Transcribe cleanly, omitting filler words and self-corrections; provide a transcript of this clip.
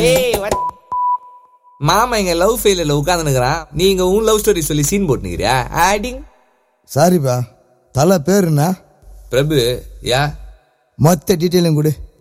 ஏய் மாமா எங்க லவ் ஃபெயிலியர்ல உட்காந்துனுக்குறான். நீங்க உன் லவ் ஸ்டோரி சொல்லி சீன் போட்டுனுக்கிறியா? ஆடிங். சாரிப்பா, தலை பேருண்ணா பிரபு. யா மொத்த டீட்டெயிலும் கொடு.